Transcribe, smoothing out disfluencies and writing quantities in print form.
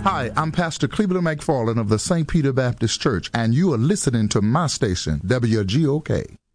Hi, I'm Pastor Cleveland McFarland of the St. Peter Baptist Church, and you are listening to my station, WGOK.